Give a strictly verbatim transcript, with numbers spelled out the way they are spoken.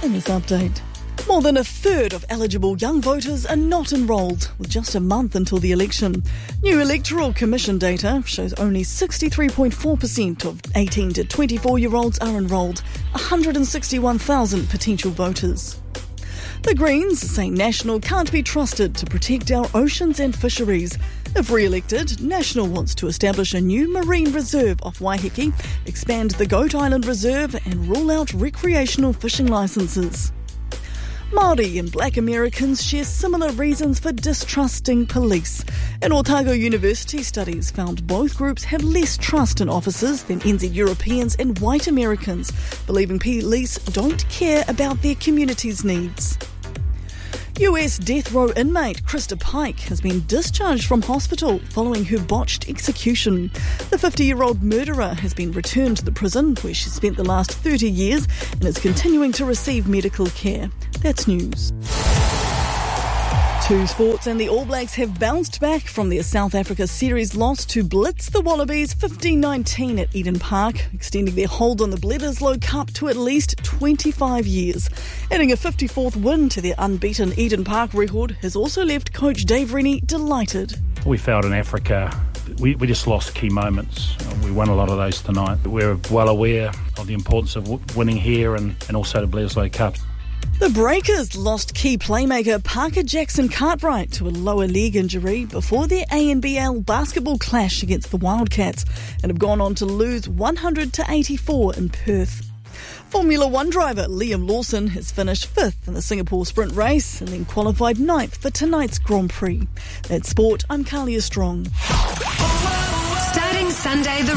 in this update. More than a third of eligible young voters are not enrolled, with just a month until the election. New Electoral Commission data shows only sixty-three point four percent of eighteen to twenty-four-year-olds are enrolled, one hundred sixty-one thousand potential voters. The Greens say National can't be trusted to protect our oceans and fisheries. If re-elected, National wants to establish a new marine reserve off Waiheke, expand the Goat Island Reserve and rule out recreational fishing licences. Māori and Black Americans share similar reasons for distrusting police. An Otago University studies found both groups have less trust in officers than N Z Europeans and white Americans, believing police don't care about their community's needs. U S death row inmate Krista Pike has been discharged from hospital following her botched execution. The fifty-year-old murderer has been returned to the prison where she spent the last thirty years and is continuing to receive medical care. That's news. To sports, and the All Blacks have bounced back from their South Africa series loss to blitz the Wallabies fifteen nineteen at Eden Park, extending their hold on the Bledisloe Cup to at least twenty-five years. Adding a fifty-fourth win to their unbeaten Eden Park record has also left coach Dave Rennie delighted. We felt in Africa we, we just lost key moments. We won a lot of those tonight. We're well aware of the importance of w- winning here and, and also the Bledisloe Cup. The Breakers lost key playmaker Parker Jackson Cartwright to a lower leg injury before their A N B L basketball clash against the Wildcats and have gone on to lose one hundred to eighty-four in Perth. Formula One driver Liam Lawson has finished fifth in the Singapore sprint race and then qualified ninth for tonight's Grand Prix. That's sport, I'm Kalia Strong. Starting Sunday, the